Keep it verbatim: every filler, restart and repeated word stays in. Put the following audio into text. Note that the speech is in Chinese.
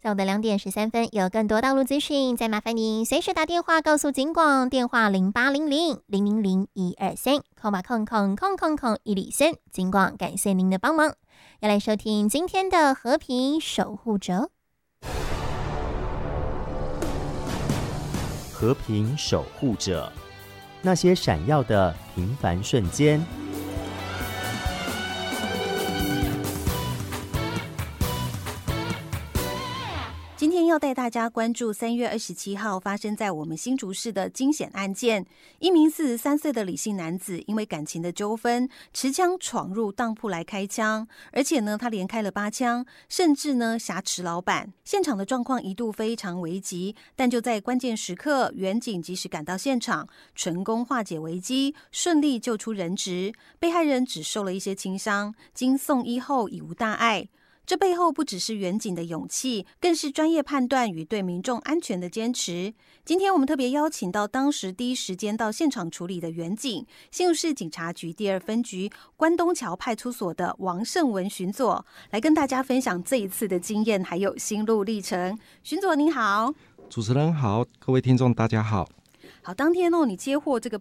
上午的两点十三分，有更多道路资讯，再麻烦您随时打电话告诉警广，电话零八零零零零零一二三，空吧空空空空空一里森，警广感谢您的帮忙。要来收听今天的和平守护者， 和平守护者，那些闪耀的平凡瞬间。 今天要带大家关注三月二十七号发生在我们新竹市的惊险案件。一名四十三岁的李姓男子因为感情的纠纷，持枪闯入当铺来开枪，而且呢，他连开了八枪，甚至呢挟持老板。现场的状况一度非常危急，但就在关键时刻，员警及时赶到现场，成功化解危机，顺利救出人质。被害人只受了一些轻伤，经送医后已无大碍。这背后不只是员警的勇气，更是专业判断与对民众安全的坚持。今天我们特别邀请到当时第一时间到现场处理的员警，新竹市警察局第二分局关东桥派出所的王胜文巡佐，来跟大家分享这一次的经验还有心路历程。巡佐您好。 主持人好，各位听众大家好。 好，当天哦，你接获这个